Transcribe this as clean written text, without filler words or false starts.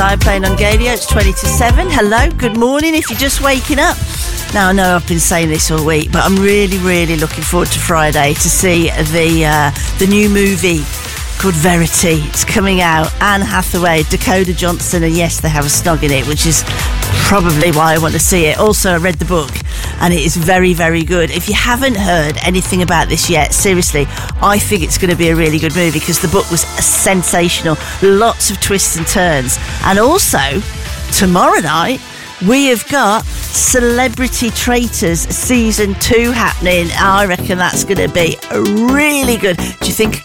I'm playing on Gadio. It's 20 to 7. Hello, good morning if you're just waking up. Now, I know I've been saying this all week, but I'm really, really looking forward to Friday to see the new movie called Verity. It's coming out. Anne Hathaway, Dakota Johnson, and yes, they have a snog in it, which is probably why I want to see it. Also, I read the book, and it is very, very good. If you haven't heard anything about this yet, seriously, I think it's going to be a really good movie because the book was sensational. Lots of twists and turns. And also, tomorrow night, we have got Celebrity Traitors Season 2 happening. I reckon that's going to be really good. Do you think